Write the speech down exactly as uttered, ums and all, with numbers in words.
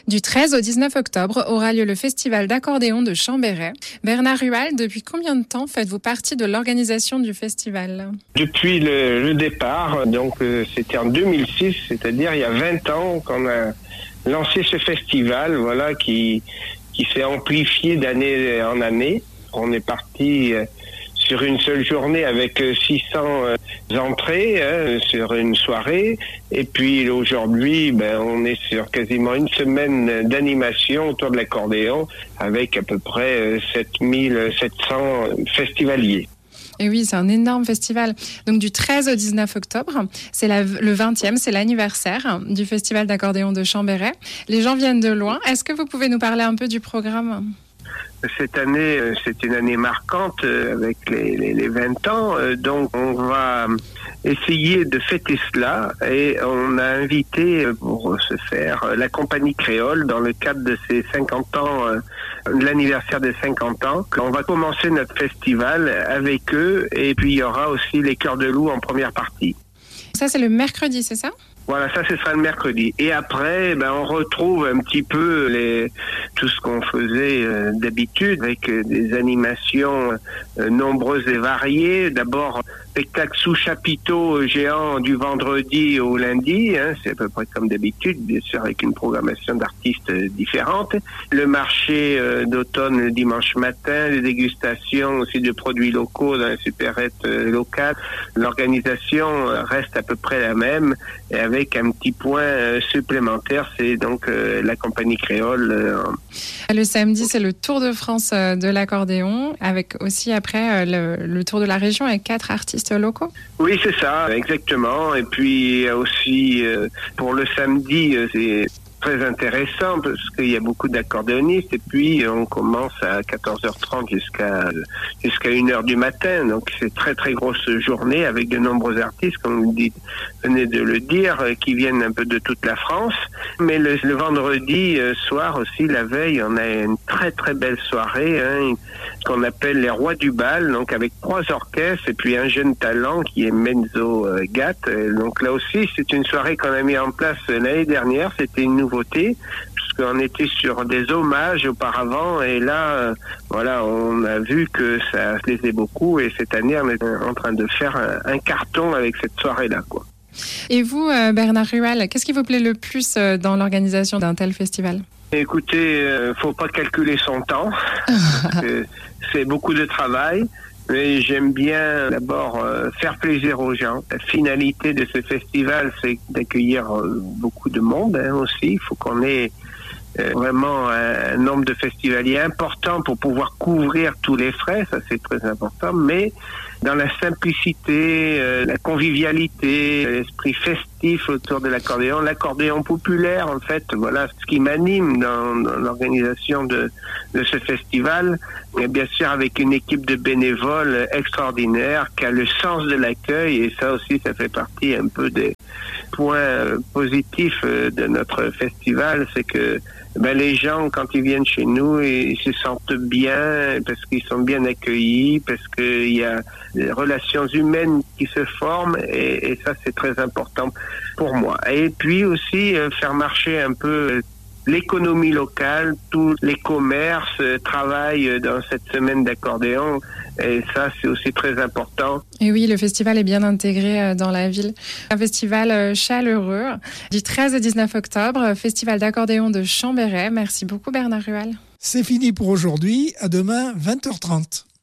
Du treize au dix-neuf octobre aura lieu le festival d'accordéon de Chambéret. Bernard Rual, depuis combien de temps faites-vous partie de l'organisation du festival ? Depuis le, le départ, donc euh, c'était en deux mille six, c'est-à-dire il y a vingt ans qu'on a lancé ce festival, voilà, qui qui s'est amplifié d'année en année. On est parti euh, sur une seule journée avec six cents euh, entrées hein, sur une soirée. Et puis aujourd'hui, ben, on est sur quasiment une semaine d'animation autour de l'accordéon avec à peu près euh, sept mille sept cents festivaliers. Et oui, c'est un énorme festival. Donc du treize au dix-neuf octobre, c'est la, le vingtième, c'est l'anniversaire du festival d'accordéon de Chambéret. Les gens viennent de loin. Est-ce que vous pouvez nous parler un peu du programme ? Cette année, c'est une année marquante avec les, les, les vingt ans. Donc, on va essayer de fêter cela et on a invité pour ce faire la compagnie créole dans le cadre de ses cinquante ans, de l'anniversaire des cinquante ans. On va commencer notre festival avec eux et puis il y aura aussi les Chœurs de Loup en première partie. Ça, c'est le mercredi, c'est ça ? Voilà, ça ce sera le mercredi. Et après, ben on retrouve un petit peu les tout ce qu'on faisait euh, d'habitude avec euh, des animations euh, nombreuses et variées. D'abord, spectacle sous chapiteau géant du vendredi au lundi, hein, c'est à peu près comme d'habitude, bien sûr avec une programmation d'artistes euh, différentes. Le marché euh, d'automne le dimanche matin, les dégustations aussi de produits locaux dans les supérettes euh, locales. L'organisation reste à peu près la même et avec avec un petit point euh, supplémentaire, c'est donc euh, la compagnie créole. Euh, le samedi, c'est le Tour de France euh, de l'accordéon, avec aussi après euh, le, le Tour de la région avec quatre artistes locaux. Oui, c'est ça, exactement. Et puis aussi, euh, pour le samedi, euh, c'est très intéressant parce qu'il y a beaucoup d'accordéonistes et puis on commence à quatorze heures trente jusqu'à jusqu'à une heure du matin, donc c'est très très grosse journée avec de nombreux artistes, comme vous dites, venez de le dire, qui viennent un peu de toute la France. Mais le, le vendredi soir aussi, la veille, on a une très très belle soirée hein, qu'on appelle les Rois du Bal, donc avec trois orchestres et puis un jeune talent qui est Menzo Gatt. Donc là aussi, c'est une soirée qu'on a mis en place l'année dernière, c'était une nouveauté puisqu'on était sur des hommages auparavant et là, euh, voilà, on a vu que ça plaisait beaucoup et cette année, on est en train de faire un, un carton avec cette soirée-là, quoi. Et vous, euh, Bernard Rual, qu'est-ce qui vous plaît le plus euh, dans l'organisation d'un tel festival ? Écoutez, euh, faut pas calculer son temps, parce que c'est beaucoup de travail. Mais j'aime bien d'abord euh, faire plaisir aux gens. La finalité de ce festival, c'est d'accueillir euh, beaucoup de monde hein, aussi. Il faut qu'on ait euh, vraiment un, un nombre de festivaliers important pour pouvoir couvrir tous les frais. Ça, c'est très important. Mais dans la simplicité, euh, la convivialité, l'esprit festif autour de l'accordéon, l'accordéon populaire, en fait, voilà ce qui m'anime dans, dans l'organisation de, de ce festival. Et bien sûr, avec une équipe de bénévoles extraordinaire qui a le sens de l'accueil, et ça aussi, ça fait partie un peu des points positifs de notre festival, c'est que ben, les gens, quand ils viennent chez nous, ils se sentent bien parce qu'ils sont bien accueillis, parce qu'il y a des relations humaines qui se forment, et, et ça, c'est très important pour moi. Et puis aussi, euh, faire marcher un peu l'économie locale, tous les commerces euh, travaillent dans cette semaine d'accordéon et ça c'est aussi très important. Et oui, le festival est bien intégré dans la ville. Un festival chaleureux du treize au dix-neuf octobre, festival d'accordéon de Chambéret. Merci beaucoup Bernard Rual. C'est fini pour aujourd'hui, à demain vingt heures trente.